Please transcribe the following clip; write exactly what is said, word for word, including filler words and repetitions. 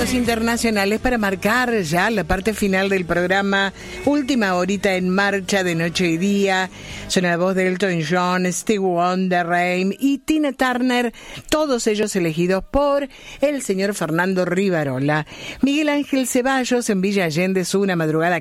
éxitos internacionales para marcar ya la parte final del programa. Última horita en marcha de noche y día. Suena la voz de Elton John, Stevie Wonder, Rain y Tina Turner, todos ellos elegidos por el señor Fernando Rivarola. Miguel Ángel Ceballos en Villa Allende, Una Madrugada